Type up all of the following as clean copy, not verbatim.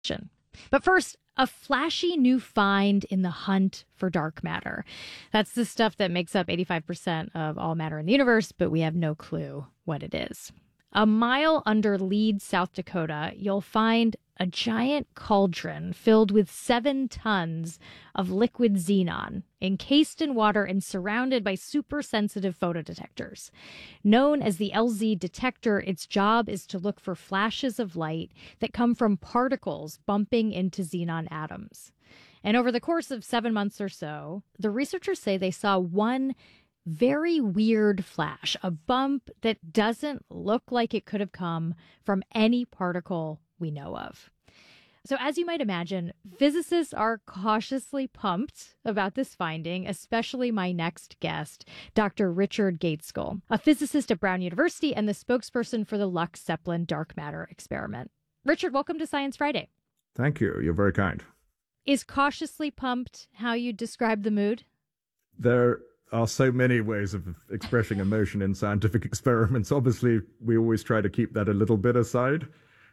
But first, a flashy new find in the hunt for dark matter. That's the stuff that makes up 85% of all matter in the universe, but we have no clue what it is. A mile under Leeds, South Dakota, you'll find a giant cauldron filled with 7 tons of liquid xenon, encased in water and surrounded by super-sensitive photodetectors. Known as the LZ detector, its job is to look for flashes of light that come from particles bumping into xenon atoms. And over the course of 7 months or so, the researchers say they saw one very weird flash, a bump that doesn't look like it could have come from any particle we know of. So as you might imagine, physicists are cautiously pumped about this finding, especially my next guest, Dr. Richard Gaitskell, a physicist at Brown University and the spokesperson for the LUX-ZEPLIN dark matter experiment. Richard, welcome to Science Friday. Thank you. You're very kind. Is cautiously pumped how you describe the mood? There are so many ways of expressing emotion in scientific experiments. Obviously, we always try to keep that a little bit aside.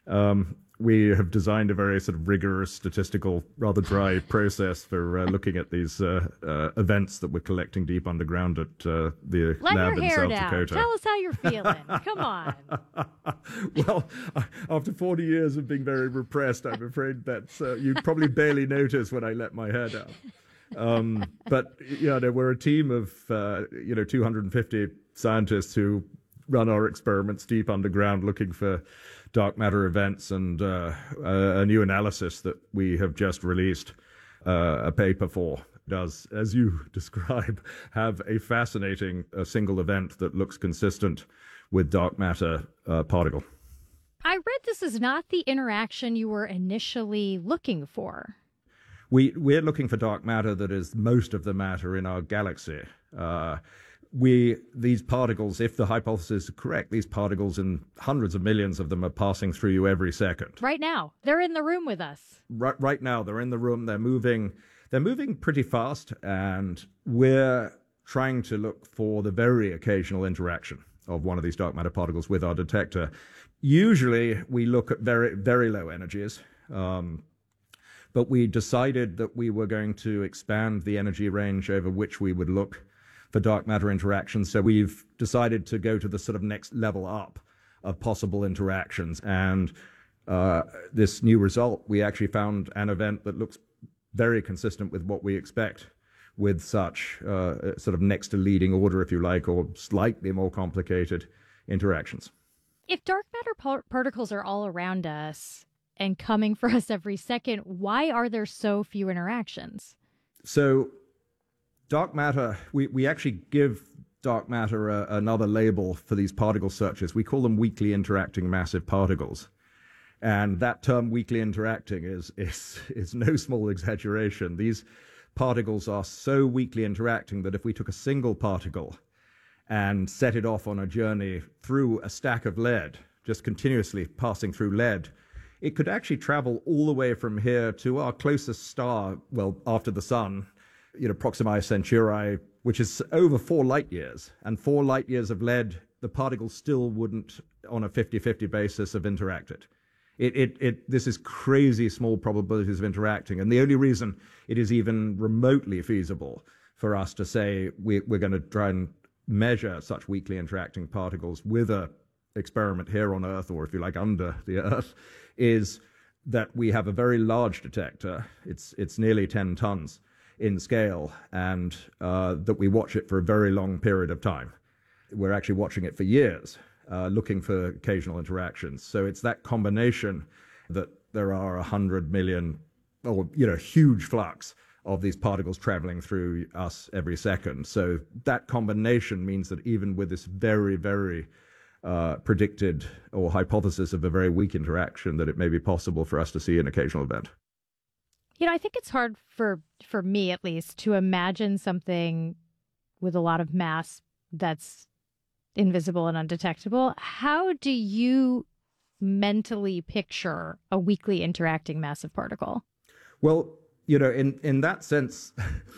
We have designed a very sort of rigorous, statistical, rather dry process for looking at these events that we're collecting deep underground at the lab in South Dakota. Tell us how you're feeling. Come on. Well, after 40 years of being very repressed, I'm afraid that you'd probably barely notice when I let my hair down. But we're a team of 250 scientists who run our experiments deep underground looking for dark matter events, and a new analysis that we have just released a paper for does, as you describe, have a fascinating single event that looks consistent with dark matter particle. I read this is not the interaction you were initially looking for. We're looking for dark matter that is most of the matter in our galaxy. These particles, if the hypothesis is correct, these particles, and hundreds of millions of them, are passing through you every second. Right now. They're in the room with us. Right now. They're in the room. They're moving pretty fast, and we're trying to look for the very occasional interaction of one of these dark matter particles with our detector. Usually, we look at very, very low energies. But we decided that we were going to expand the energy range over which we would look for dark matter interactions. So we've decided to go to the sort of next level up of possible interactions. And this new result, we actually found an event that looks very consistent with what we expect with such sort of next to leading order, if you like, or slightly more complicated interactions. If dark matter particles are all around us and coming for us every second, why are there so few interactions? So dark matter, we actually give dark matter another label for these particle searches. We call them weakly interacting massive particles. And that term, weakly interacting, is no small exaggeration. These particles are so weakly interacting that if we took a single particle and set it off on a journey through a stack of lead, just continuously passing through lead, it could actually travel all the way from here to our closest star, well, after the sun, Proxima Centauri, which is over 4 light years. And 4 light years of lead, the particles still wouldn't, on a 50-50 basis, have interacted. This is crazy small probabilities of interacting. And the only reason it is even remotely feasible for us to say we're going to try and measure such weakly interacting particles with a experiment here on Earth, or if you like, under the Earth, is that we have a very large detector. It's nearly 10 tons in scale, and that we watch it for a very long period of time. We're actually watching it for years, looking for occasional interactions. So it's that combination that there are 100 million, or huge flux of these particles traveling through us every second. So that combination means that even with this very, very predicted or hypothesis of a very weak interaction, that it may be possible for us to see an occasional event. I think it's hard for me, at least, to imagine something with a lot of mass that's invisible and undetectable. How do you mentally picture a weakly interacting massive particle? Well, in that sense,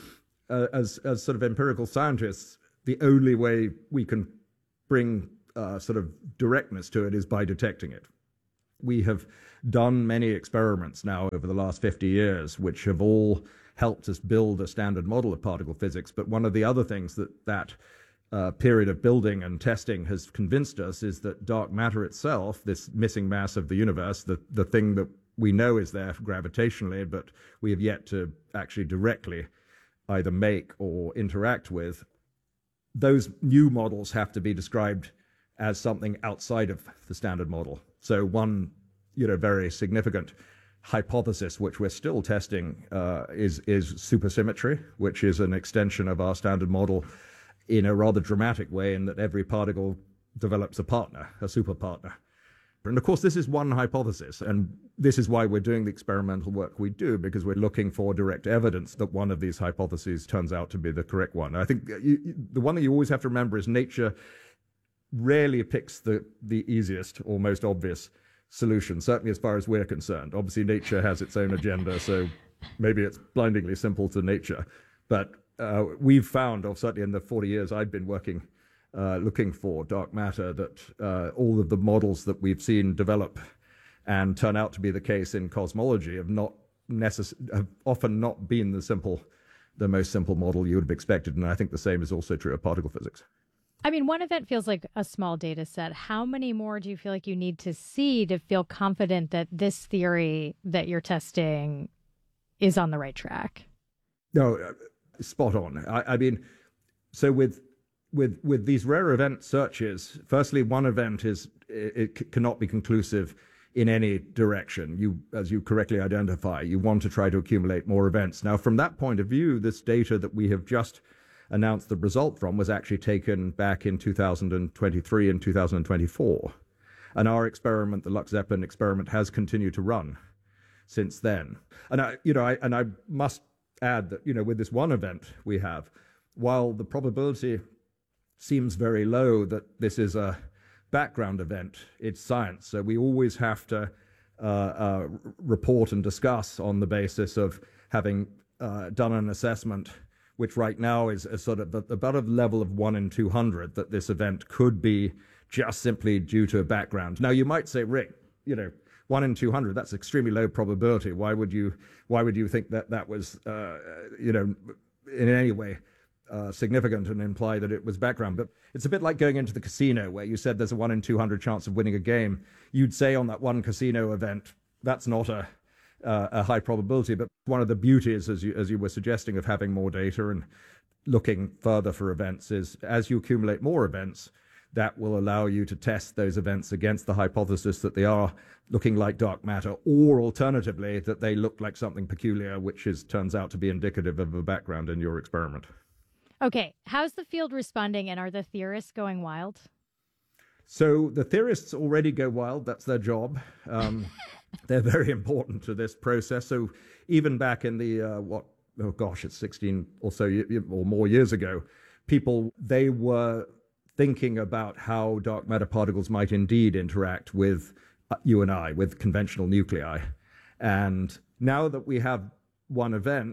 as sort of empirical scientists, the only way we can bring sort of directness to it is by detecting it. We have done many experiments now over the last 50 years, which have all helped us build a standard model of particle physics. But one of the other things that period of building and testing has convinced us is that dark matter itself, this missing mass of the universe, the thing that we know is there gravitationally, but we have yet to actually directly either make or interact with, those new models have to be described as something outside of the standard model. So one, very significant hypothesis, which we're still testing, is supersymmetry, which is an extension of our standard model in a rather dramatic way, in that every particle develops a partner, a superpartner. And of course, this is one hypothesis, and this is why we're doing the experimental work we do, because we're looking for direct evidence that one of these hypotheses turns out to be the correct one. I think the one that you always have to remember is nature rarely picks the easiest or most obvious solution, certainly as far as we're concerned. Obviously, nature has its own agenda, so maybe it's blindingly simple to nature. But we've found, or certainly in the 40 years I've been working looking for dark matter, that all of the models that we've seen develop and turn out to be the case in cosmology have often not been the most simple model you would have expected. And I think the same is also true of particle physics. I mean, one event feels like a small data set. How many more do you feel like you need to see to feel confident that this theory that you're testing is on the right track? No, spot on. I mean, so with these rare event searches, firstly, one event cannot be conclusive in any direction. As you correctly identify, you want to try to accumulate more events. Now, from that point of view, this data that we have just announced the result from was actually taken back in 2023 and 2024. And our experiment, the LUX-ZEPPLIN experiment, has continued to run since then. And I must add that, with this one event we have, while the probability seems very low that this is a background event, it's science. So we always have to report and discuss on the basis of having done an assessment, which right now is sort of about a level of 1 in 200, that this event could be just simply due to a background. Now, you might say, Rick, 1 in 200, that's extremely low probability. Why would you think that was, in any way significant and imply that it was background? But it's a bit like going into the casino, where you said there's a 1 in 200 chance of winning a game. You'd say on that one casino event, that's not a high probability. But one of the beauties, as you were suggesting, of having more data and looking further for events is, as you accumulate more events, that will allow you to test those events against the hypothesis that they are looking like dark matter, or alternatively, that they look like something peculiar, which turns out to be indicative of a background in your experiment. Okay, how's the field responding, and are the theorists going wild? So the theorists already go wild. That's their job. They're very important to this process. So even back in the, it's 16 or so or more years ago, they were thinking about how dark matter particles might indeed interact with you and I, with conventional nuclei. And now that we have one event,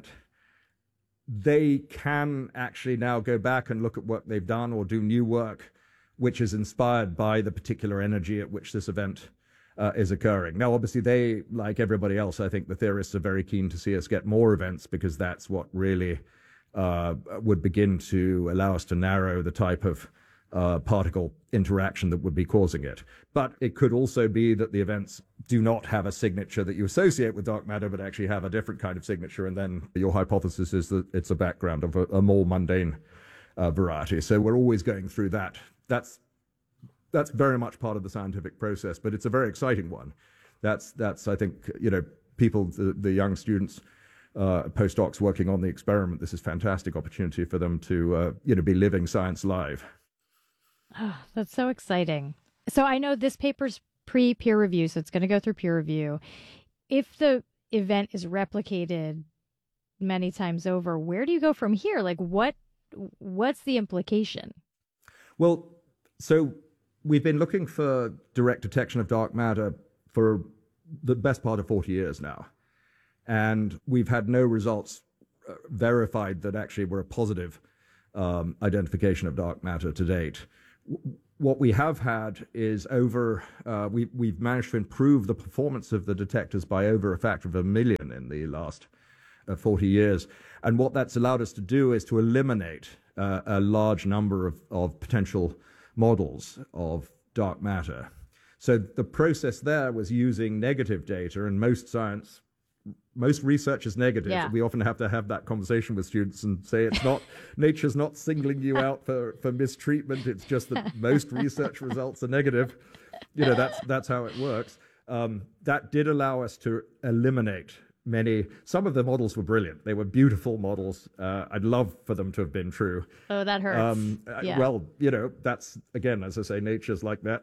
they can actually now go back and look at what they've done or do new work which is inspired by the particular energy at which this event is occurring. Now, obviously, they, like everybody else, I think the theorists are very keen to see us get more events, because that's what really would begin to allow us to narrow the type of particle interaction that would be causing it. But it could also be that the events do not have a signature that you associate with dark matter, but actually have a different kind of signature, and then your hypothesis is that it's a background of a more mundane variety. So we're always going through that. That's very much part of the scientific process, but it's a very exciting one. That's I think, people, the young students, postdocs working on the experiment, this is a fantastic opportunity for them to, be living science live. Oh, that's so exciting. So I know this paper's pre-peer review, so it's going to go through peer review. If the event is replicated many times over, where do you go from here? Like, what's the implication? Well, so we've been looking for direct detection of dark matter for the best part of 40 years now. And we've had no results verified that actually were a positive identification of dark matter to date. what we have had is we've managed to improve the performance of the detectors by over a factor of 1 million in the last 40 years. And what that's allowed us to do is to eliminate a large number of potential models of dark matter. So the process there was using negative data, and most research is negative. Yeah. We often have to have that conversation with students and say it's not, nature's not singling you out for mistreatment. It's just that most research results are negative. That's how it works. That did allow us to eliminate some of the models were brilliant. They were beautiful models. I'd love for them to have been true. Oh, that hurts. Yeah. Well, that's, again, as I say, nature's like that.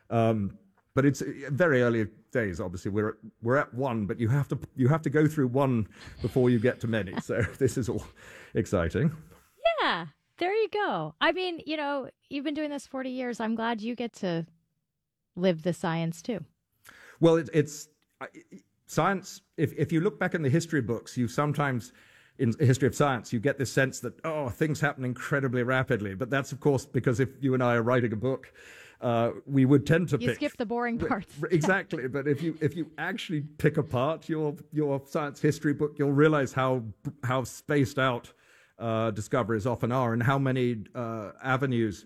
But it's very early days. Obviously, we're at one, but you have to go through one before you get to many. So this is all exciting. Yeah, there you go. I mean, you've been doing this 40 years. I'm glad you get to live the science too. Well, it's science. If you look back in the history books, you sometimes, in the history of science, you get this sense that things happen incredibly rapidly. But that's, of course, because if you and I are writing a book, we would tend to skip the boring parts. Exactly. But if you actually pick apart your science history book, you'll realize how spaced out discoveries often are, and how many avenues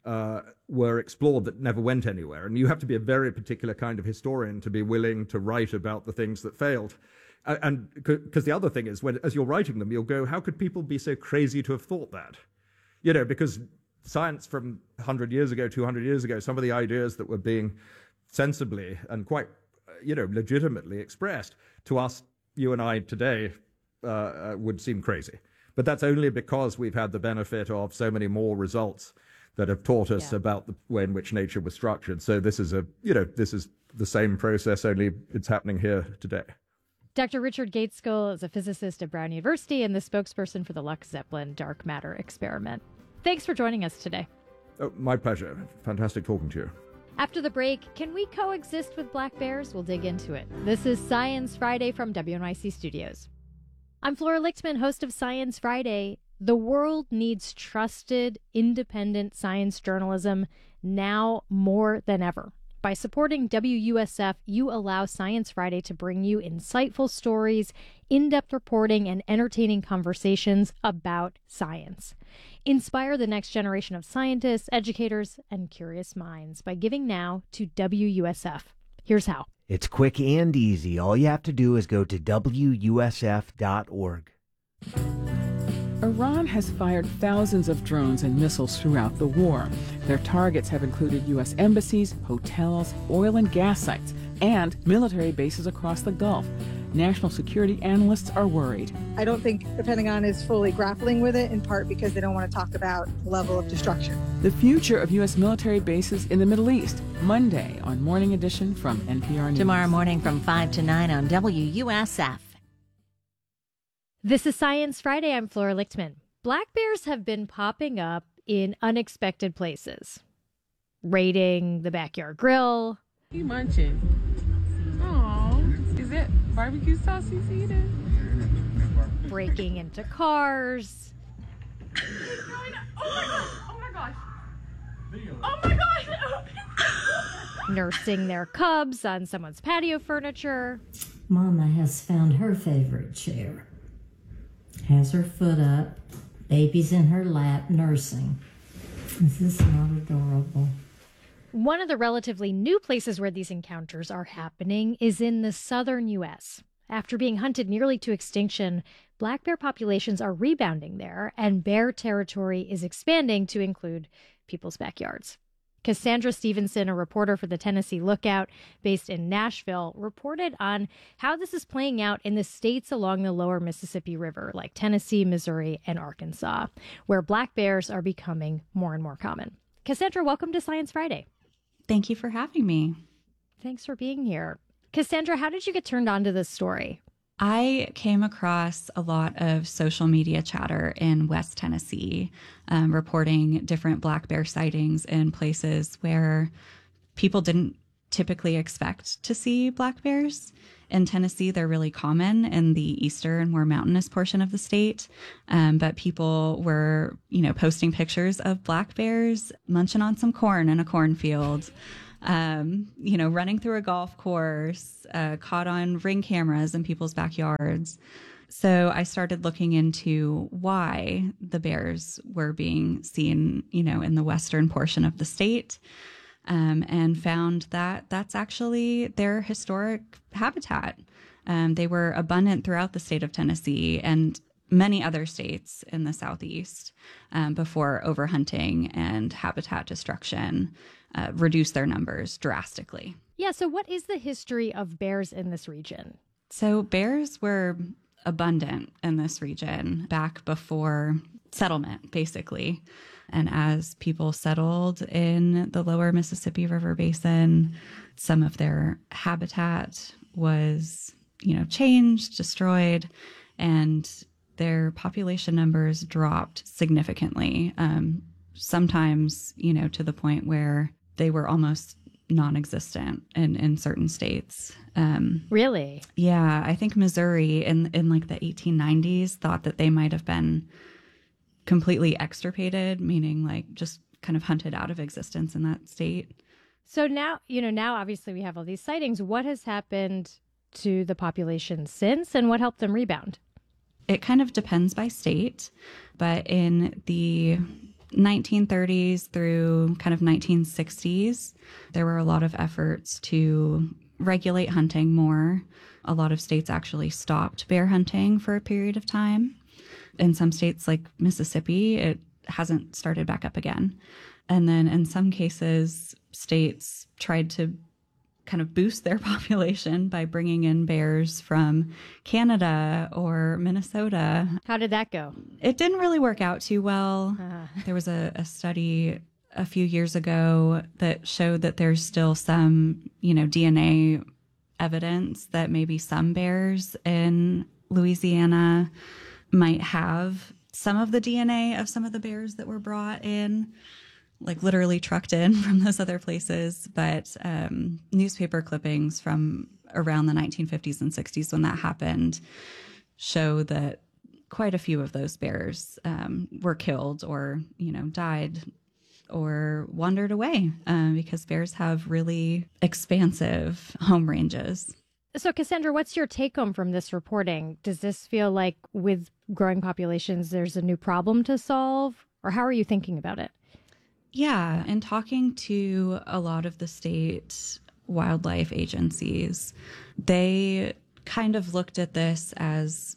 were explored that never went anywhere. And you have to be a very particular kind of historian to be willing to write about the things that failed. And because the other thing is, as you're writing them, you'll go, how could people be so crazy to have thought that? Because science from 100 years ago, 200 years ago, some of the ideas that were being sensibly and quite, legitimately expressed to us, you and I today, would seem crazy. But that's only because we've had the benefit of so many more results that have taught us about the way in which nature was structured. So this is the same process, only it's happening here today. Dr. Richard Gaitskell is a physicist at Brown University and the spokesperson for the LUX-ZEPLIN dark matter experiment. Thanks for joining us today. Oh, my pleasure. Fantastic talking to you. After the break, can we coexist with black bears? We'll dig into it. This is Science Friday from WNYC Studios. I'm Flora Lichtman, host of Science Friday. The world needs trusted, independent science journalism now more than ever. By supporting WUSF, you allow Science Friday to bring you insightful stories, in-depth reporting, and entertaining conversations about science. Inspire the next generation of scientists, educators, and curious minds by giving now to WUSF. Here's how. It's quick and easy. All you have to do is go to WUSF.org. Iran has fired thousands of drones and missiles throughout the war. Their targets have included U.S. embassies, hotels, oil and gas sites, and military bases across the Gulf. National security analysts are worried. I don't think the Pentagon is fully grappling with it, in part because they don't want to talk about the level of destruction. The future of U.S. military bases in the Middle East, Monday on Morning Edition from NPR News. Tomorrow morning from 5 to 9 on WUSF. This is Science Friday. I'm Flora Lichtman. Black bears have been popping up in unexpected places. Raiding the backyard grill. He munching. Oh, is that barbecue sauce he's eating? Breaking into cars. Oh my gosh. Oh my gosh. Nursing their cubs on someone's patio furniture. Mama has found her favorite chair. Has her foot up, baby's in her lap, nursing. Is this not adorable? One of the relatively new places where these encounters are happening is in the southern U.S. After being hunted nearly to extinction, black bear populations are rebounding there, and bear territory is expanding to include people's backyards. Cassandra Stevenson, a reporter for the Tennessee Lookout based in Nashville, reported on how this is playing out in the states along the lower Mississippi River, like Tennessee, Missouri, and Arkansas, where black bears are becoming more and more common. Cassandra, welcome to Science Friday. Thank you for having me. Thanks for being here. Cassandra, how did you get turned on to this story? I came across a lot of social media chatter in West Tennessee, reporting different black bear sightings in places where people didn't typically expect to see black bears. In Tennessee, they're really common in the eastern, more mountainous portion of the state. But people were, posting pictures of black bears munching on some corn in a cornfield, running through a golf course, caught on Ring cameras in people's backyards. So I started looking into why the bears were being seen, in the western portion of the state. And found that that's actually their historic habitat. They were abundant throughout the state of Tennessee and many other states in the southeast before overhunting and habitat destruction reduced their numbers drastically. Yeah, so what is the history of bears in this region? So bears were abundant in this region back before settlement, basically. And as people settled in the lower Mississippi River Basin, some of their habitat was, changed, destroyed, and their population numbers dropped significantly. Sometimes, to the point where they were almost non-existent in certain states. Really? Yeah, I think Missouri in like the 1890s thought that they might have been completely extirpated, meaning like just kind of hunted out of existence in that state. So now obviously we have all these sightings. What has happened to the population since, and what helped them rebound? It kind of depends by state, but in the 1930s through kind of 1960s, there were a lot of efforts to regulate hunting more. A lot of states actually stopped bear hunting for a period of time. In some states like Mississippi, it hasn't started back up again. And then in some cases, states tried to kind of boost their population by bringing in bears from Canada or Minnesota. How did that go? It didn't really work out too well. There was a study a few years ago that showed that there's still some, DNA evidence that maybe some bears in Louisiana might have some of the DNA of some of the bears that were brought in, like literally trucked in from those other places. But newspaper clippings from around the 1950s and 60s when that happened show that quite a few of those bears were killed or, died or wandered away because bears have really expansive home ranges. So, Cassandra, what's your take home from this reporting? Does this feel like with growing populations, there's a new problem to solve? Or how are you thinking about it? Yeah, and talking to a lot of the state wildlife agencies, they kind of looked at this as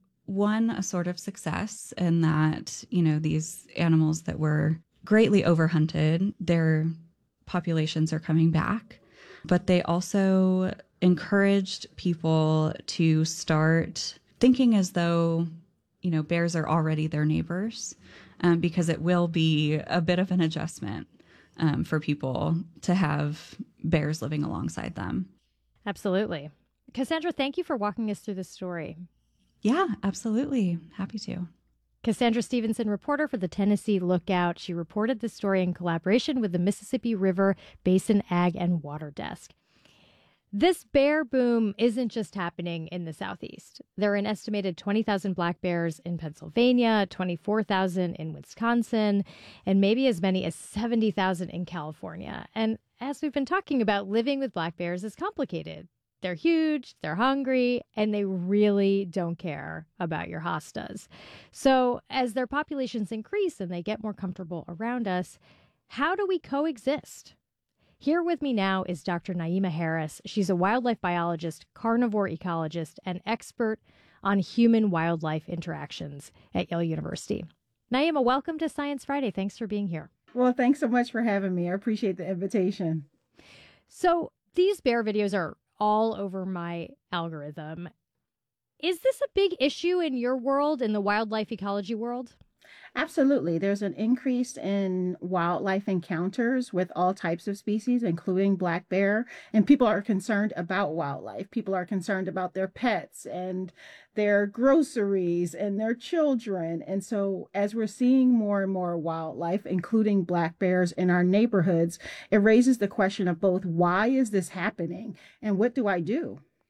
a sort of success in that, these animals that were greatly overhunted, their populations are coming back. But they also encouraged people to start thinking as though, bears are already their neighbors, because it will be a bit of an adjustment for people to have bears living alongside them. Absolutely. Cassandra, thank you for walking us through this story. Yeah, absolutely. Happy to. Cassandra Stevenson, reporter for the Tennessee Lookout. She reported this story in collaboration with the Mississippi River Basin Ag and Water Desk. This bear boom isn't just happening in the Southeast. There are an estimated 20,000 black bears in Pennsylvania, 24,000 in Wisconsin, and maybe as many as 70,000 in California. And as we've been talking about, living with black bears is complicated. They're huge, they're hungry, and they really don't care about your hostas. So as their populations increase and they get more comfortable around us, how do we coexist? Here with me now is Dr. Naima Harris. She's a wildlife biologist, carnivore ecologist, and expert on human-wildlife interactions at Yale University. Naima, welcome to Science Friday. Thanks for being here. Well, thanks so much for having me. I appreciate the invitation. So these bear videos are all over my algorithm. Is this a big issue in your world, in the wildlife ecology world? Absolutely. There's an increase in wildlife encounters with all types of species, including black bear. And people are concerned about wildlife. People are concerned about their pets and their groceries and their children. And so as we're seeing more and more wildlife, including black bears in our neighborhoods, it raises the question of both why is this happening and what do I do?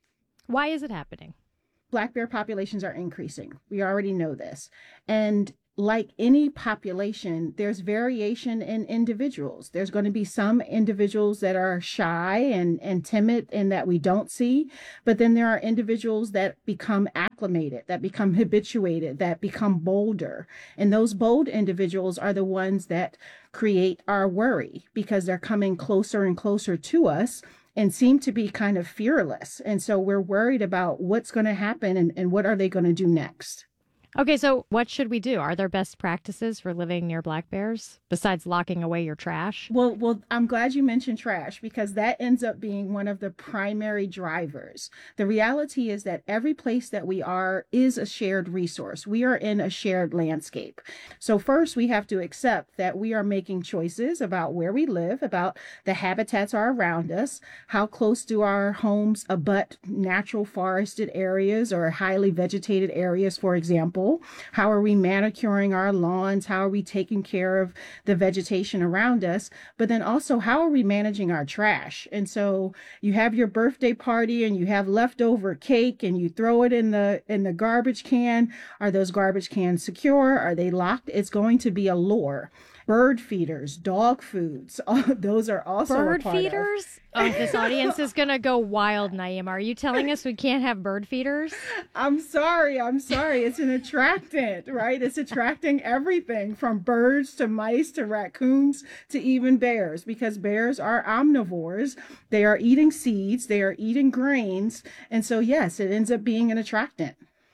Why is it happening? Black bear populations are increasing. We already know this. And like any population, there's variation in individuals. There's going to be some individuals that are shy and timid and that we don't see. But then there are individuals that become acclimated, that become habituated, that become bolder. And those bold individuals are the ones that create our worry because they're coming closer and closer to us and seem to be kind of fearless. And so we're worried about what's going to happen and what are they going to do next. Okay, so what should we do? Are there best practices for living near black bears besides locking away your trash? Well, I'm glad you mentioned trash because that ends up being one of the primary drivers. The reality is that every place that we are is a shared resource. We are in a shared landscape. So first, we have to accept that we are making choices about where we live, about the habitats are around us, how close do our homes abut natural forested areas or highly vegetated areas, for example. How are we manicuring our lawns? How are we taking care of the vegetation around us? But then also, how are we managing our trash? And so you have your birthday party and you have leftover cake and you throw it in the garbage can. Are those garbage cans secure? Are they locked? It's going to be a lure. Bird feeders, dog foods, those are also bird a part feeders? Oh, this audience is going to go wild, Naima. Are you telling us we can't have bird feeders? I'm sorry. It's an attractant, right? It's attracting everything from birds to mice to raccoons to even bears because bears are omnivores. They are eating seeds. They are eating grains. And so, yes, it ends up being an attractant.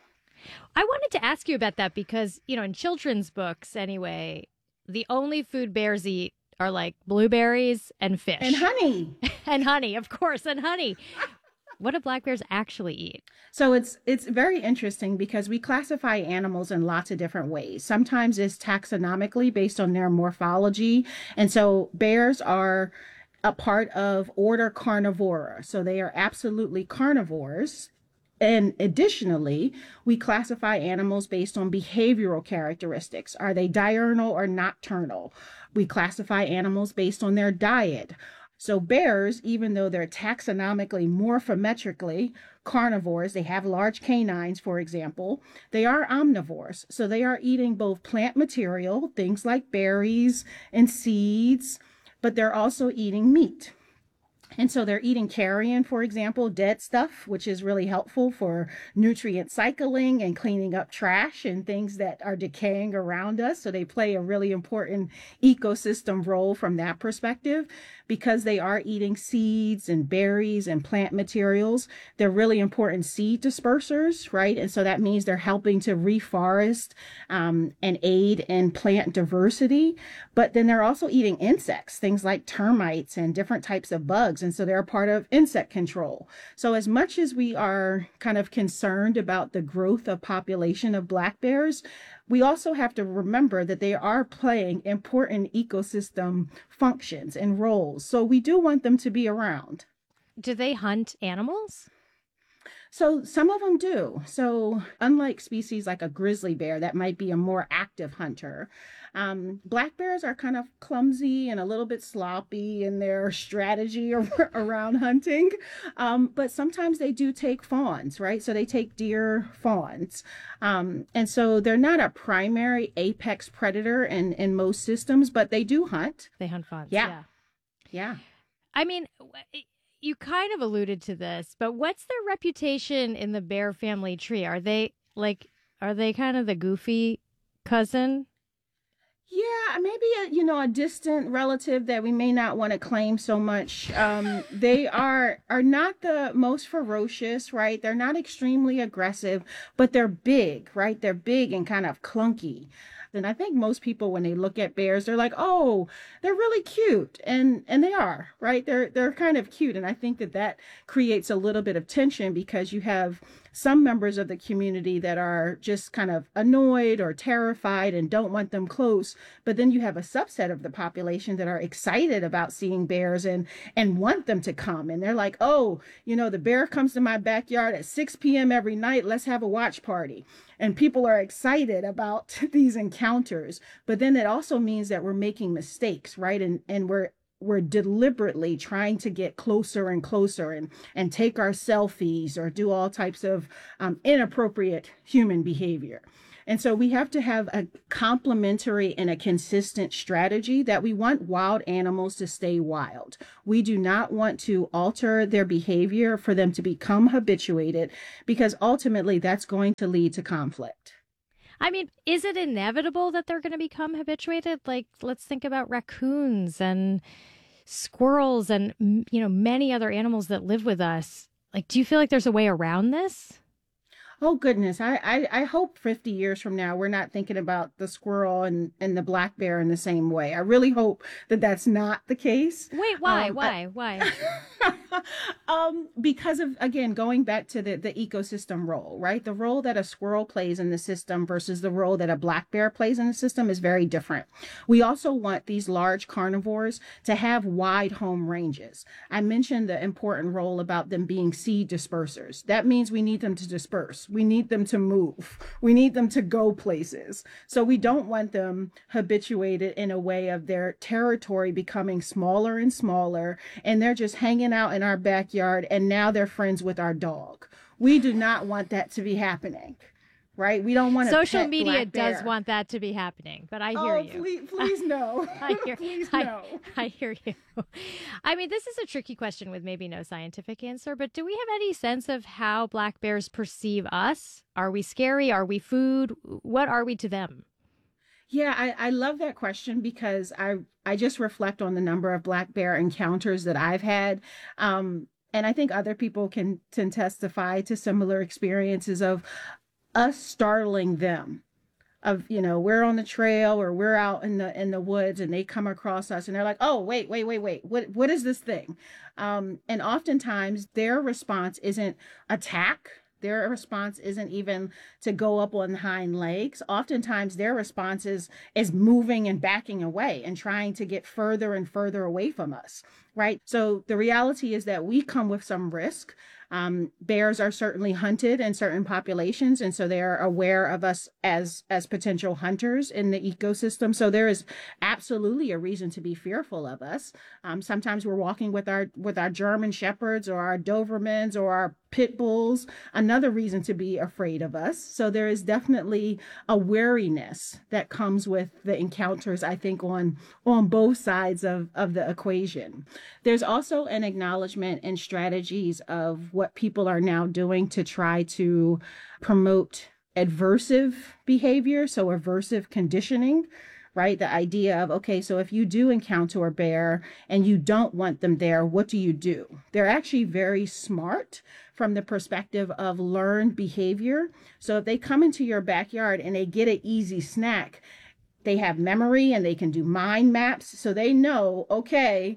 I wanted to ask you about that because, in children's books anyway, the only food bears eat are like blueberries and fish. And honey. And honey, of course, and honey. What do black bears actually eat? So it's very interesting because we classify animals in lots of different ways. Sometimes it's taxonomically based on their morphology. And so bears are a part of order Carnivora. So they are absolutely carnivores. And additionally, we classify animals based on behavioral characteristics. Are they diurnal or nocturnal? We classify animals based on their diet. So bears, even though they're taxonomically morphometrically carnivores, they have large canines, for example, they are omnivores. So they are eating both plant material, things like berries and seeds, but they're also eating meat. And so they're eating carrion, for example, dead stuff, which is really helpful for nutrient cycling and cleaning up trash and things that are decaying around us. So they play a really important ecosystem role from that perspective because they are eating seeds and berries and plant materials. They're really important seed dispersers, right? And so that means they're helping to reforest and aid in plant diversity. But then they're also eating insects, things like termites and different types of bugs. And so they're a part of insect control. So as much as we are kind of concerned about the growth of population of black bears, we also have to remember that they are playing important ecosystem functions and roles. So we do want them to be around. Do they hunt animals? So some of them do. So unlike species like a grizzly bear that might be a more active hunter, black bears are kind of clumsy and a little bit sloppy in their strategy around hunting. But sometimes they do take fawns, right? So they take deer fawns. And so they're not a primary apex predator in most systems, but they do hunt. They hunt fawns. Yeah. I mean, you kind of alluded to this, but what's their reputation in the bear family tree? Are they kind of the goofy cousin? Yeah, maybe a distant relative that we may not want to claim so much. They are not the most ferocious, right? They're not extremely aggressive, but they're big, right? They're big and kind of clunky. And I think most people, when they look at bears, they're like, oh, they're really cute. And they are, right? They're kind of cute. And I think that creates a little bit of tension because you have some members of the community that are just kind of annoyed or terrified and don't want them close. But then you have a subset of the population that are excited about seeing bears and want them to come. And they're like, oh, the bear comes to my backyard at 6 p.m. every night. Let's have a watch party. And people are excited about these encounters. But then it also means that we're making mistakes, right? And we're deliberately trying to get closer and closer and take our selfies or do all types of inappropriate human behavior. And so we have to have a complementary and a consistent strategy that we want wild animals to stay wild. We do not want to alter their behavior for them to become habituated, because ultimately that's going to lead to conflict. I mean, is it inevitable that they're going to become habituated? Like, let's think about raccoons and squirrels and, many other animals that live with us. Like, do you feel like there's a way around this? Oh, goodness. I hope 50 years from now, we're not thinking about the squirrel and the black bear in the same way. I really hope that that's not the case. Wait, why? Why? Because of, again, going back to the ecosystem role, right? The role that a squirrel plays in the system versus the role that a black bear plays in the system is very different. We also want these large carnivores to have wide home ranges. I mentioned the important role about them being seed dispersers. That means we need them to disperse. We need them to move. We need them to go places. So we don't want them habituated in a way of their territory becoming smaller and smaller, and they're just hanging out in our backyard, and now they're friends with our dog. We do not want that to be happening, right? We don't want to. Social media does want that to be happening, but I hear you. Please no. Please no. I hear you. I mean, this is a tricky question with maybe no scientific answer, but do we have any sense of how black bears perceive us? Are we scary? Are we food? What are we to them? Yeah, I love that question, because I just reflect on the number of black bear encounters that I've had. And I think other people can testify to similar experiences of us startling them. Of, we're on the trail or we're out in the woods, and they come across us and they're like, oh, wait. What is this thing? And oftentimes their response isn't attack. Their response isn't even to go up on hind legs. Oftentimes their response is moving and backing away and trying to get further and further away from us, right? So the reality is that we come with some risk. Bears are certainly hunted in certain populations, and so they are aware of us as potential hunters in the ecosystem. So there is absolutely a reason to be fearful of us. Sometimes we're walking with our German shepherds or our Dobermans or our pit bulls, another reason to be afraid of us. So there is definitely a wariness that comes with the encounters, I think, on both sides of the equation. There's also an acknowledgement and strategies of what people are now doing to try to promote aversive behavior, so aversive conditioning, right? The idea of, okay, so if you do encounter a bear and you don't want them there, what do? They're actually very smart from the perspective of learned behavior. So if they come into your backyard and they get an easy snack, they have memory and they can do mind maps. So they know, okay,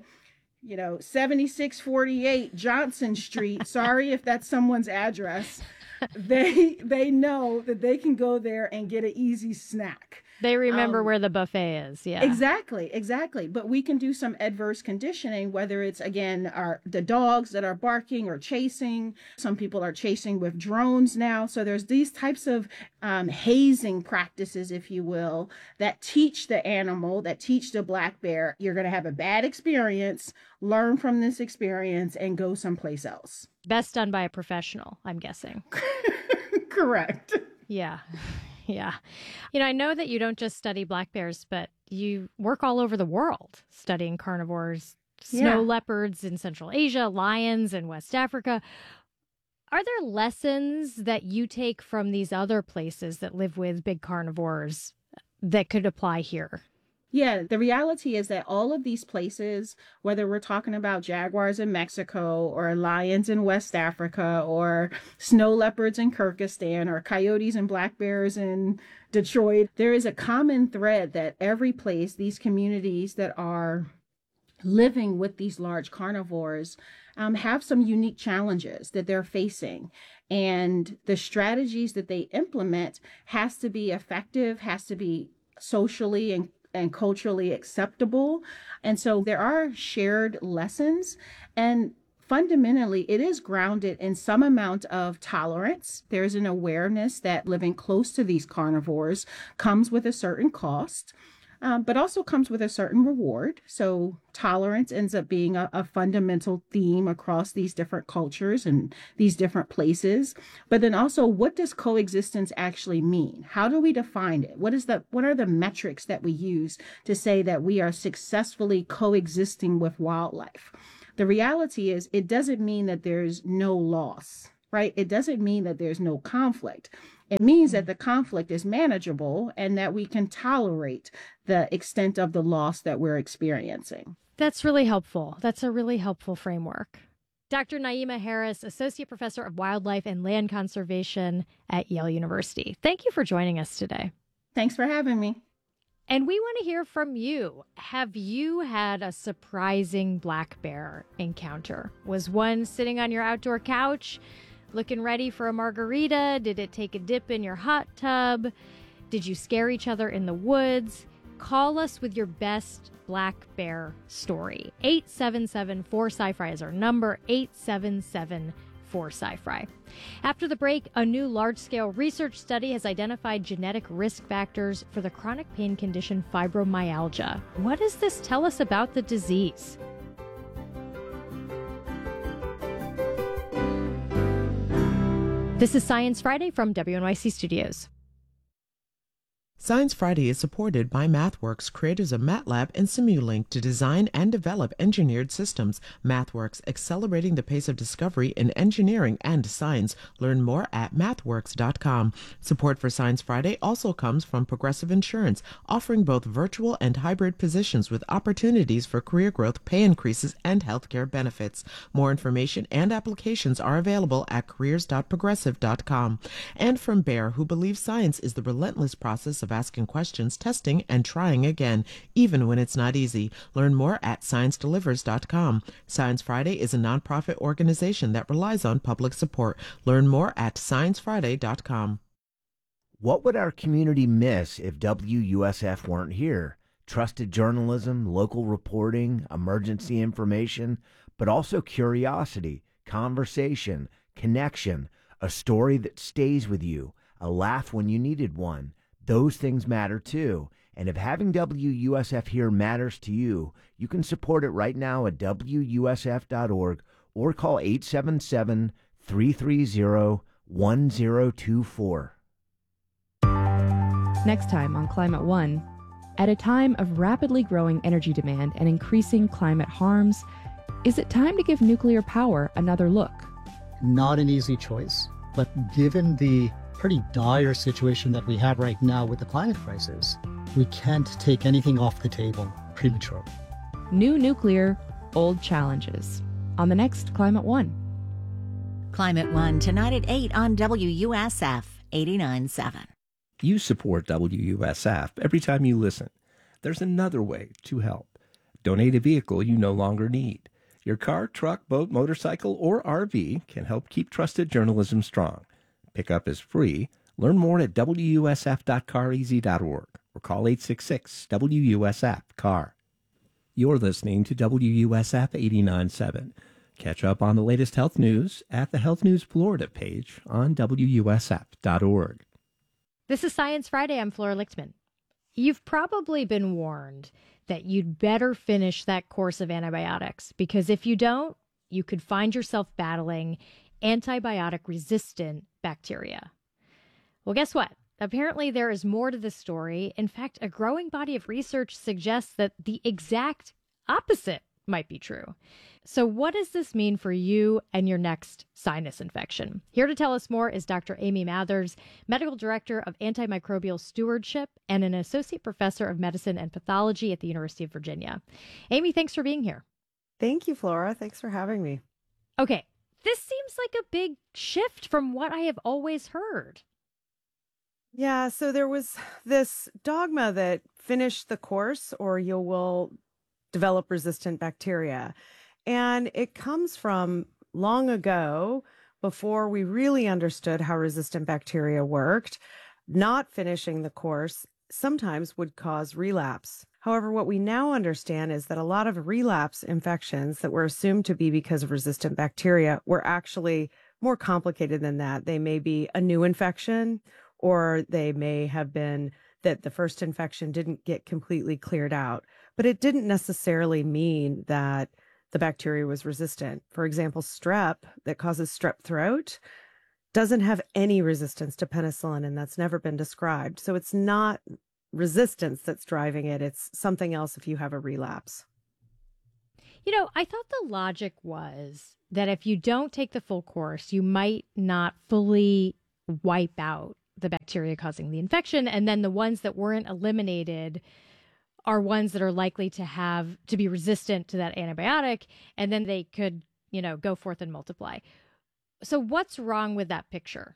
7648 Johnson Street. Sorry if that's someone's address. They know that they can go there and get an easy snack. They remember where the buffet is. Yeah, exactly. But we can do some adverse conditioning, whether it's, again, the dogs that are barking or chasing. Some people are chasing with drones now. So there's these types of hazing practices, if you will, that teach the animal, that teach the black bear, you're going to have a bad experience, learn from this experience, and go someplace else. Best done by a professional, I'm guessing. Correct. Yeah. Yeah. I know that you don't just study black bears, but you work all over the world studying carnivores, snow leopards in Central Asia, lions in West Africa. Are there lessons that you take from these other places that live with big carnivores that could apply here? Yeah, the reality is that all of these places, whether we're talking about jaguars in Mexico or lions in West Africa or snow leopards in Kyrgyzstan or coyotes and black bears in Detroit, there is a common thread that every place, these communities that are living with these large carnivores have some unique challenges that they're facing. And the strategies that they implement has to be effective, has to be socially and culturally acceptable. And so there are shared lessons, and fundamentally it is grounded in some amount of tolerance. There's an awareness that living close to these carnivores comes with a certain cost. but also comes with a certain reward. So tolerance ends up being a fundamental theme across these different cultures and these different places. But then also, what does coexistence actually mean? How do we define it? What are the metrics that we use to say that we are successfully coexisting with wildlife? The reality is, it doesn't mean that there's no loss, right? It doesn't mean that there's no conflict. It means that the conflict is manageable and that we can tolerate the extent of the loss that we're experiencing. That's really helpful. That's a really helpful framework. Dr. Naima Harris, Associate Professor of Wildlife and Land Conservation at Yale University. Thank you for joining us today. Thanks for having me. And we want to hear from you. Have you had a surprising black bear encounter? Was one sitting on your outdoor couch, looking ready for a margarita? Did it take a dip in your hot tub? Did you scare each other in the woods? Call us with your best black bear story. 877-4SciFri is our number, 877-4SciFri. After the break, a new large-scale research study has identified genetic risk factors for the chronic pain condition fibromyalgia. What does this tell us about the disease? This is Science Friday from WNYC Studios. Science Friday is supported by MathWorks, creators of MATLAB and Simulink to design and develop engineered systems. MathWorks, accelerating the pace of discovery in engineering and science. Learn more at mathworks.com. Support for Science Friday also comes from Progressive Insurance, offering both virtual and hybrid positions with opportunities for career growth, pay increases, and healthcare benefits. More information and applications are available at careers.progressive.com. And from Bayer, who believes science is the relentless process of asking questions, testing, and trying again, even when it's not easy. Learn more at ScienceDelivers.com. Science Friday is a nonprofit organization that relies on public support. Learn more at ScienceFriday.com. What would our community miss if WUSF weren't here? Trusted journalism, local reporting, emergency information, but also curiosity, conversation, connection, a story that stays with you, a laugh when you needed one. Those things matter too. And if having WUSF here matters to you, you can support it right now at WUSF.org or call 877-330-1024. Next time on Climate One, at a time of rapidly growing energy demand and increasing climate harms, is it time to give nuclear power another look? Not an easy choice, but given the pretty dire situation that we have right now with the climate crisis, we can't take anything off the table prematurely. New nuclear, old challenges. On the next Climate One. Climate One, tonight at 8 on WUSF 89.7. You support WUSF every time you listen. There's another way to help. Donate a vehicle you no longer need. Your car, truck, boat, motorcycle, or RV can help keep trusted journalism strong. Pickup is free. Learn more at wusf.careasy.org or call 866-WUSF-CAR. You're listening to WUSF 89.7. Catch up on the latest health news at the Health News Florida page on WUSF.org. This is Science Friday. I'm Flora Lichtman. You've probably been warned that you'd better finish that course of antibiotics, because if you don't, you could find yourself battling antibiotic-resistant bacteria. Well, guess what? Apparently there is more to this story. In fact, a growing body of research suggests that the exact opposite might be true. So what does this mean for you and your next sinus infection? Here to tell us more is Dr. Amy Mathers, Medical Director of Antimicrobial Stewardship and an Associate Professor of Medicine and Pathology at the University of Virginia. Amy, thanks for being here. Thank you, Flora. Thanks for having me. Okay, this seems like a big shift from what I have always heard. Yeah, so there was this dogma that finish the course or you will develop resistant bacteria. And it comes from long ago, before we really understood how resistant bacteria worked. Not finishing the course sometimes would cause relapse. However, what we now understand is that a lot of relapse infections that were assumed to be because of resistant bacteria were actually more complicated than that. They may be a new infection, or they may have been that the first infection didn't get completely cleared out, but it didn't necessarily mean that the bacteria was resistant. For example, strep that causes strep throat doesn't have any resistance to penicillin, and that's never been described. So it's not resistance that's driving it. It's something else if you have a relapse. I thought the logic was that if you don't take the full course, you might not fully wipe out the bacteria causing the infection. And then the ones that weren't eliminated are ones that are likely to be resistant to that antibiotic. And then they could, go forth and multiply. So what's wrong with that picture?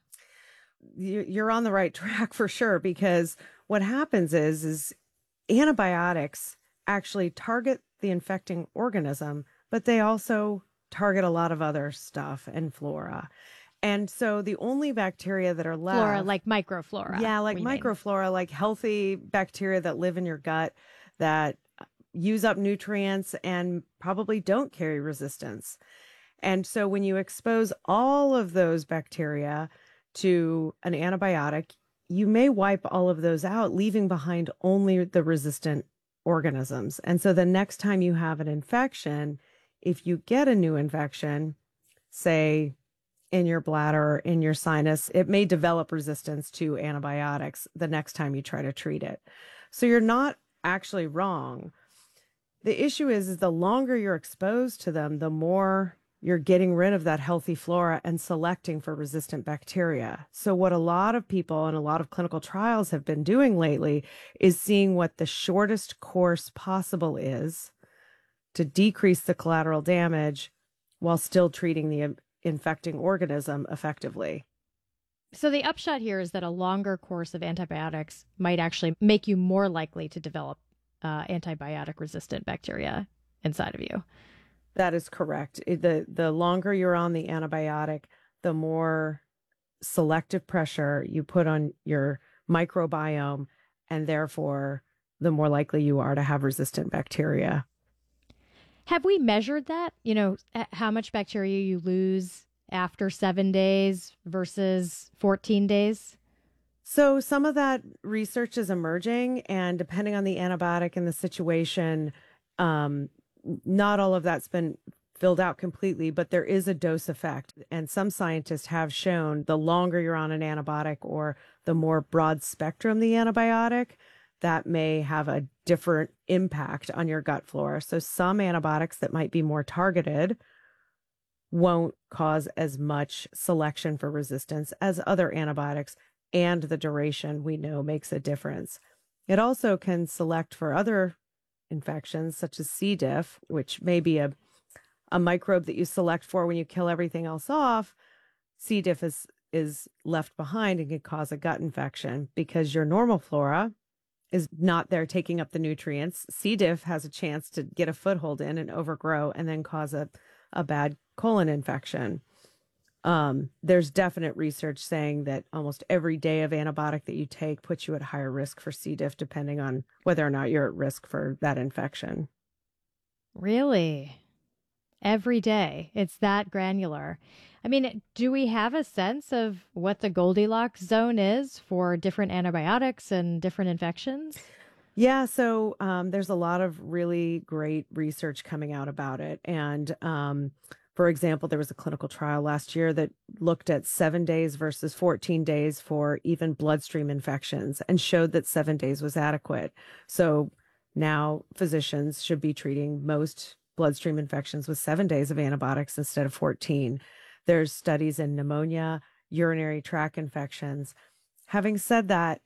You're on the right track for sure, because what happens is antibiotics actually target the infecting organism, but they also target a lot of other stuff and flora. And so the only bacteria that are left... Flora, like microflora. Yeah, like microflora, like healthy bacteria that live in your gut that use up nutrients and probably don't carry resistance. And so when you expose all of those bacteria to an antibiotic, you may wipe all of those out, leaving behind only the resistant organisms. And so the next time you have an infection, if you get a new infection, say in your bladder, in your sinus, it may develop resistance to antibiotics the next time you try to treat it. So you're not actually wrong. The issue is the longer you're exposed to them, the more you're getting rid of that healthy flora and selecting for resistant bacteria. So what a lot of people and a lot of clinical trials have been doing lately is seeing what the shortest course possible is to decrease the collateral damage while still treating the infecting organism effectively. So the upshot here is that a longer course of antibiotics might actually make you more likely to develop antibiotic-resistant bacteria inside of you. That is correct. The longer you're on the antibiotic, the more selective pressure you put on your microbiome, and therefore the more likely you are to have resistant bacteria. Have we measured that? How much bacteria you lose after 7 days versus 14 days? So some of that research is emerging, and depending on the antibiotic and the situation, not all of that's been filled out completely, but there is a dose effect. And some scientists have shown the longer you're on an antibiotic or the more broad spectrum the antibiotic, that may have a different impact on your gut flora. So some antibiotics that might be more targeted won't cause as much selection for resistance as other antibiotics, and the duration we know makes a difference. It also can select for other infections such as C. diff, which may be a microbe that you select for when you kill everything else off. C. diff is left behind and can cause a gut infection because your normal flora is not there taking up the nutrients. C. diff has a chance to get a foothold in and overgrow and then cause a bad colon infection. There's definite research saying that almost every day of antibiotic that you take puts you at higher risk for C. diff, depending on whether or not you're at risk for that infection. Really? Every day? It's that granular. I mean, do we have a sense of what the Goldilocks zone is for different antibiotics and different infections? Yeah, so there's a lot of really great research coming out about it. And for example, there was a clinical trial last year that looked at 7 days versus 14 days for even bloodstream infections and showed that 7 days was adequate. So now physicians should be treating most bloodstream infections with 7 days of antibiotics instead of 14. There's studies in pneumonia, urinary tract infections. Having said that,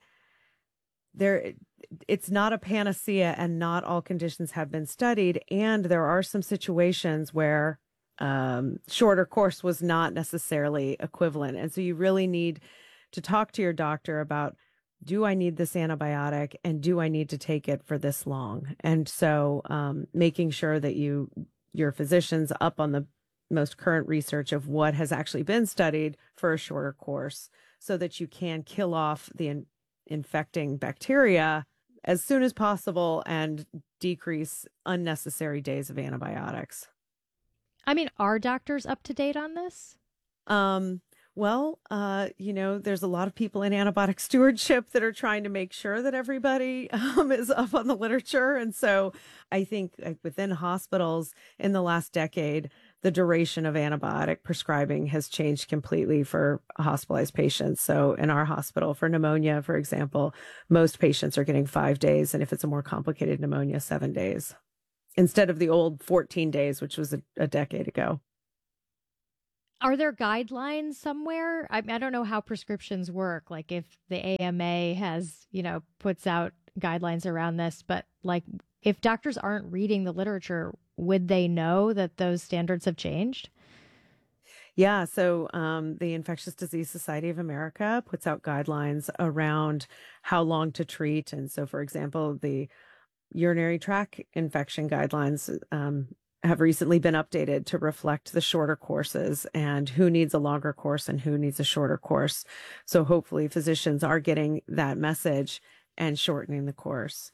it's not a panacea and not all conditions have been studied. And there are some situations where shorter course was not necessarily equivalent. And so you really need to talk to your doctor about, do I need this antibiotic and do I need to take it for this long? And so making sure that your physician's up on the most current research of what has actually been studied for a shorter course so that you can kill off the infecting bacteria as soon as possible and decrease unnecessary days of antibiotics. I mean, are doctors up to date on this? Well, there's a lot of people in antibiotic stewardship that are trying to make sure that everybody is up on the literature. And so I think within hospitals in the last decade, the duration of antibiotic prescribing has changed completely for hospitalized patients. So in our hospital for pneumonia, for example, most patients are getting 5 days. And if it's a more complicated pneumonia, 7 days instead of the old 14 days, which was a decade ago. Are there guidelines somewhere? I don't know how prescriptions work. Like if the AMA has, puts out guidelines around this, but like if doctors aren't reading the literature, would they know that those standards have changed? Yeah. So the Infectious Disease Society of America puts out guidelines around how long to treat. And so, for example, the urinary tract infection guidelines have recently been updated to reflect the shorter courses and who needs a longer course and who needs a shorter course. So hopefully physicians are getting that message and shortening the course.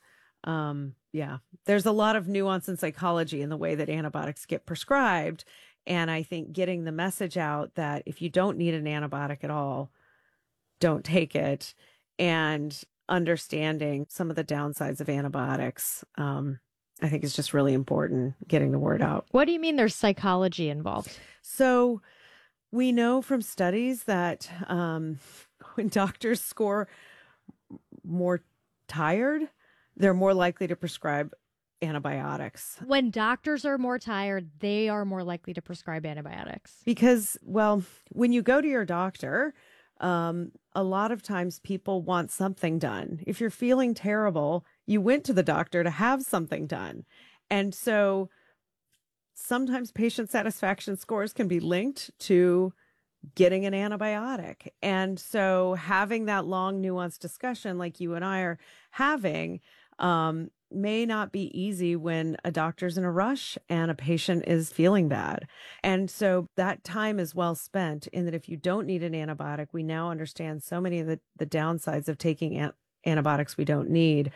There's a lot of nuance in psychology in the way that antibiotics get prescribed. And I think getting the message out that if you don't need an antibiotic at all, don't take it. And understanding some of the downsides of antibiotics, I think is just really important, getting the word out. What do you mean there's psychology involved? So we know from studies that when doctors score more tired, they're more likely to prescribe antibiotics. When doctors are more tired, they are more likely to prescribe antibiotics. Because, when you go to your doctor, a lot of times people want something done. If you're feeling terrible, you went to the doctor to have something done. And so sometimes patient satisfaction scores can be linked to getting an antibiotic. And so having that long, nuanced discussion like you and I are having may not be easy when a doctor's in a rush and a patient is feeling bad. And so that time is well spent in that if you don't need an antibiotic, we now understand so many of the downsides of taking antibiotics we don't need.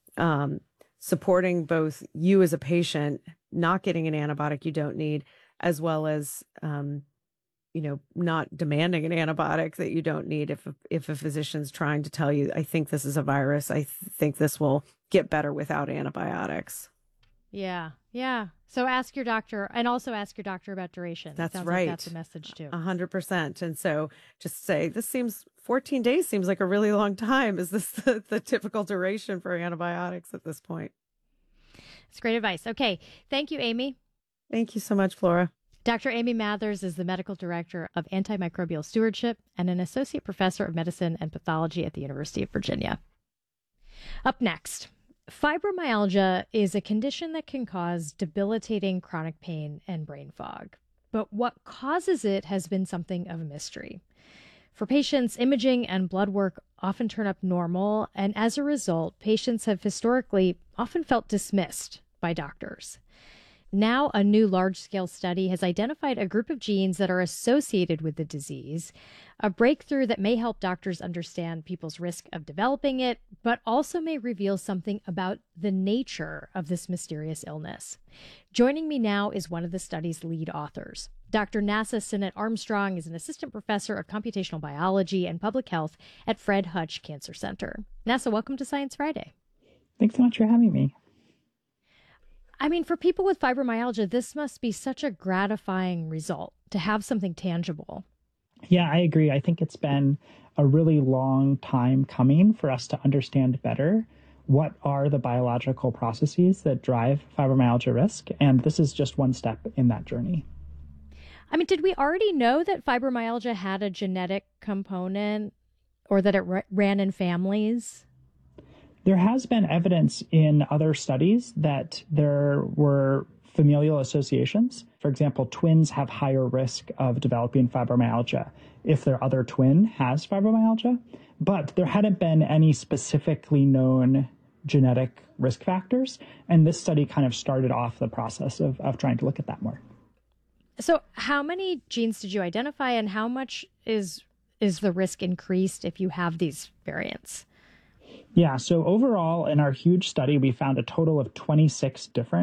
Supporting both you as a patient, not getting an antibiotic you don't need, as well as, not demanding an antibiotic that you don't need if a physician's trying to tell you, I think this is a virus, I think this will get better without antibiotics. Yeah. So ask your doctor, and also ask your doctor about duration. That's Sounds right. Like that's a message too. 100%. And so just say, 14 days seems like a really long time. Is this the typical duration for antibiotics at this point? It's great advice. Okay. Thank you, Amy. Thank you so much, Flora. Dr. Amy Mathers is the medical director of antimicrobial stewardship and an associate professor of medicine and pathology at the University of Virginia. Up next, fibromyalgia is a condition that can cause debilitating chronic pain and brain fog. But what causes it has been something of a mystery. For patients, imaging and blood work often turn up normal, and as a result, patients have historically often felt dismissed by doctors. Now, a new large-scale study has identified a group of genes that are associated with the disease, a breakthrough that may help doctors understand people's risk of developing it, but also may reveal something about the nature of this mysterious illness. Joining me now is one of the study's lead authors. Dr. Nasa Sinnott-Armstrong is an assistant professor of computational biology and public health at Fred Hutch Cancer Center. Nasa, welcome to Science Friday. Thanks so much for having me. I mean, for people with fibromyalgia, this must be such a gratifying result to have something tangible. Yeah, I agree. I think it's been a really long time coming for us to understand better what are the biological processes that drive fibromyalgia risk. And this is just one step in that journey. I mean, did we already know that fibromyalgia had a genetic component or that it ran in families? There has been evidence in other studies that there were familial associations. For example, twins have higher risk of developing fibromyalgia if their other twin has fibromyalgia, but there hadn't been any specifically known genetic risk factors. And this study kind of started off the process of trying to look at that more. So how many genes did you identify, and how much is the risk increased if you have these variants? Yeah, so overall in our huge study, we found a total of 26 different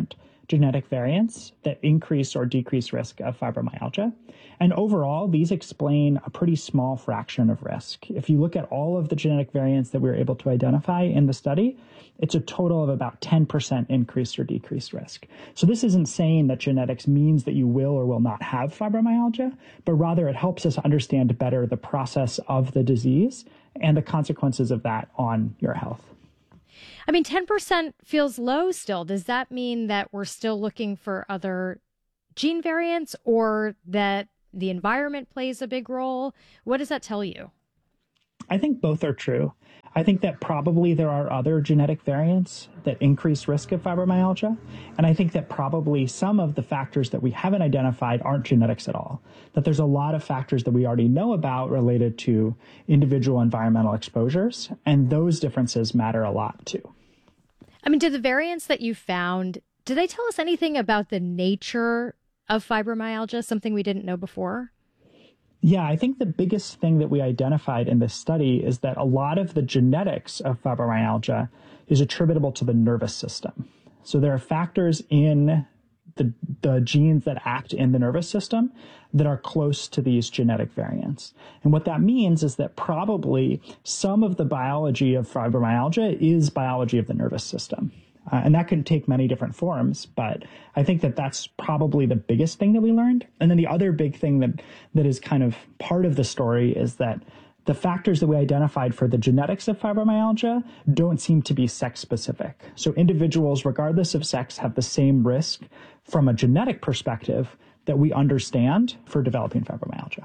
genetic variants that increase or decrease risk of fibromyalgia. And overall, these explain a pretty small fraction of risk. If you look at all of the genetic variants that we were able to identify in the study, it's a total of about 10% increased or decreased risk. So this isn't saying that genetics means that you will or will not have fibromyalgia, but rather it helps us understand better the process of the disease and the consequences of that on your health. I mean, 10% feels low still. Does that mean that we're still looking for other gene variants, or that the environment plays a big role? What does that tell you? I think both are true. I think that probably there are other genetic variants that increase risk of fibromyalgia. And I think that probably some of the factors that we haven't identified aren't genetics at all. That there's a lot of factors that we already know about related to individual environmental exposures. And those differences matter a lot too. I mean, did the variants that you found, do they tell us anything about the nature of fibromyalgia, something we didn't know before? Yeah, I think the biggest thing that we identified in this study is that a lot of the genetics of fibromyalgia is attributable to the nervous system. So there are factors in the genes that act in the nervous system that are close to these genetic variants. And what that means is that probably some of the biology of fibromyalgia is biology of the nervous system. And that can take many different forms, but I think that that's probably the biggest thing that we learned. And then the other big thing that is kind of part of the story is that the factors that we identified for the genetics of fibromyalgia don't seem to be sex specific. So individuals, regardless of sex, have the same risk from a genetic perspective that we understand for developing fibromyalgia.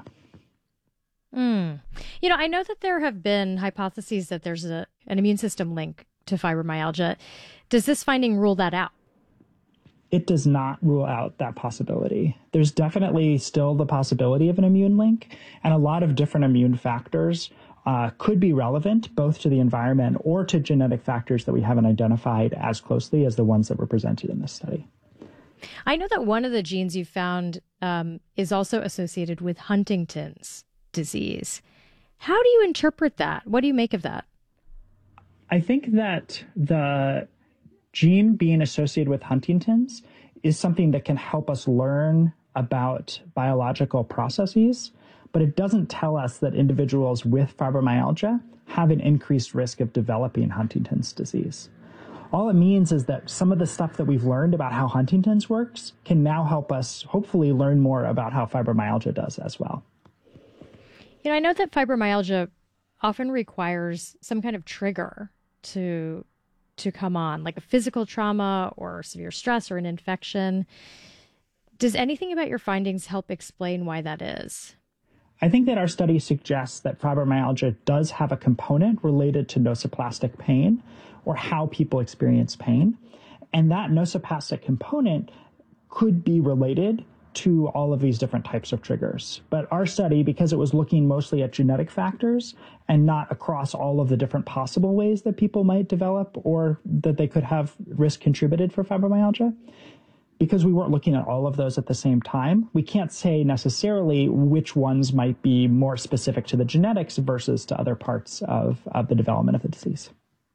You know, I know that there have been hypotheses that there's an immune system link to fibromyalgia. Does this finding rule that out? It does not rule out that possibility. There's definitely still the possibility of an immune link, and a lot of different immune factors could be relevant both to the environment or to genetic factors that we haven't identified as closely as the ones that were presented in this study. I know that one of the genes you found is also associated with Huntington's disease. How do you interpret that? What do you make of that? I think that the gene being associated with Huntington's is something that can help us learn about biological processes, but it doesn't tell us that individuals with fibromyalgia have an increased risk of developing Huntington's disease. All it means is that some of the stuff that we've learned about how Huntington's works can now help us hopefully learn more about how fibromyalgia does as well. You know, I know that fibromyalgia often requires some kind of trigger to come on, like a physical trauma or severe stress or an infection. Does anything about your findings help explain why that is? I think that our study suggests that fibromyalgia does have a component related to nociplastic pain or how people experience pain. And that nociplastic component could be related to all of these different types of triggers. But our study, because it was looking mostly at genetic factors and not across all of the different possible ways that people might develop or that they could have risk contributed for fibromyalgia, because we weren't looking at all of those at the same time, we can't say necessarily which ones might be more specific to the genetics versus to other parts of the development of the disease.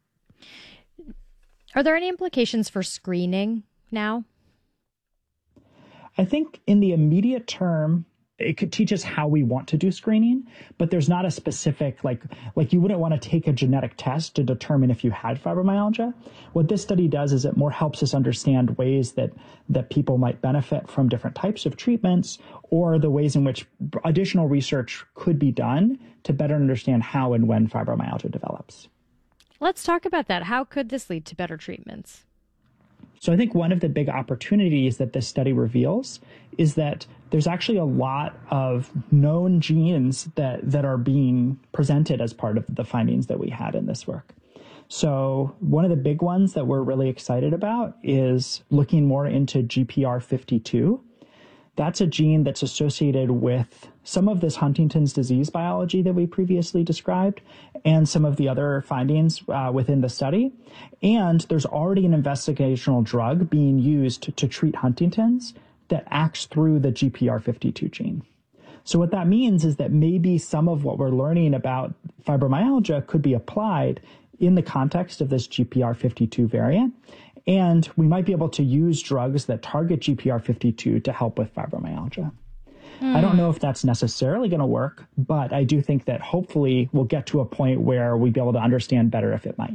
Are there any implications for screening now? I think in the immediate term, it could teach us how we want to do screening, but there's not a specific, like you wouldn't want to take a genetic test to determine if you had fibromyalgia. What this study does is it more helps us understand ways that people might benefit from different types of treatments, or the ways in which additional research could be done to better understand how and when fibromyalgia develops. Let's talk about that. How could this lead to better treatments? So I think one of the big opportunities that this study reveals is that there's actually a lot of known genes that are being presented as part of the findings that we had in this work. So one of the big ones that we're really excited about is looking more into GPR52. That's a gene that's associated with some of this Huntington's disease biology that we previously described and some of the other findings within the study. And there's already an investigational drug being used to treat Huntington's that acts through the GPR52 gene. So what that means is that maybe some of what we're learning about fibromyalgia could be applied in the context of this GPR52 variant. And we might be able to use drugs that target GPR52 to help with fibromyalgia. I don't know if that's necessarily going to work, but I do think that hopefully we'll get to a point where we'll be able to understand better if it might.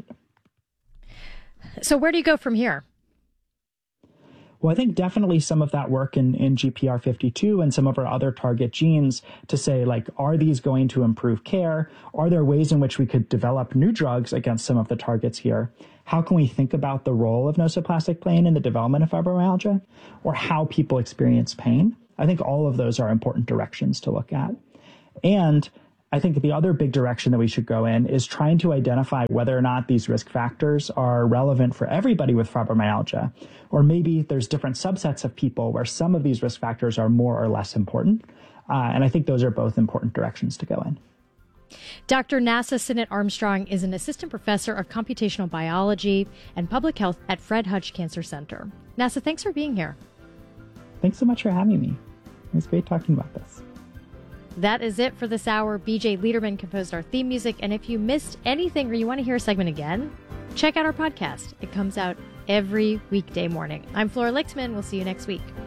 So where do you go from here? Well, I think definitely some of that work in GPR52 and some of our other target genes to say, like, are these going to improve care? Are there ways in which we could develop new drugs against some of the targets here? How can we think about the role of nosoplastic pain in the development of fibromyalgia, or how people experience pain? I think all of those are important directions to look at. And I think the other big direction that we should go in is trying to identify whether or not these risk factors are relevant for everybody with fibromyalgia, or maybe there's different subsets of people where some of these risk factors are more or less important. And I think those are both important directions to go in. Dr. Nasa Sinnott Armstrong is an assistant professor of computational biology and public health at Fred Hutch Cancer Center. Nasa, thanks for being here. Thanks so much for having me. It was great talking about this. That is it for this hour. BJ Liederman composed our theme music. And if you missed anything or you want to hear a segment again, check out our podcast. It comes out every weekday morning. I'm Flora Lixman. We'll see you next week.